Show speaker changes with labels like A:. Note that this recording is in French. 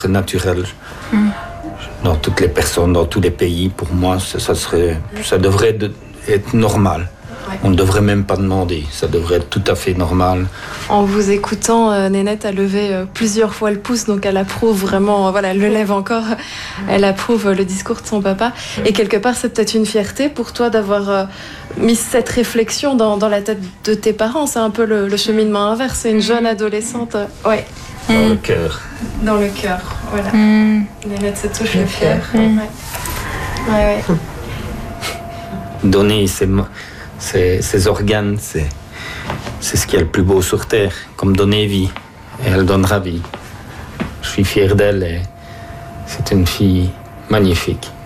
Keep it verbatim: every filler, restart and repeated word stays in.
A: naturel. Mmh. Dans toutes les personnes, dans tous les pays, pour moi, ça, ça, serait, ça devrait de, être normal. Ouais. On ne devrait même pas demander, ça devrait être tout à fait normal.
B: En vous écoutant, euh, Nénette a levé euh, plusieurs fois le pouce, donc elle approuve vraiment, euh, voilà, elle le lève encore, elle approuve euh, le discours de son papa. Et quelque part, c'est peut-être une fierté pour toi d'avoir euh, mis cette réflexion dans, dans la tête de tes parents. C'est un peu le, le cheminement inverse, c'est une jeune adolescente. Euh, ouais.
A: Dans mmh. le cœur.
B: Dans le cœur, voilà.
C: Mmh.
B: Nénette se touche le cœur. Mmh. Ouais. Ouais, ouais.
A: Donner ses, ses, ses organes, c'est, c'est ce qui est le plus beau sur Terre, comme donner vie. Et elle donnera vie. Je suis fier d'elle et c'est une fille magnifique.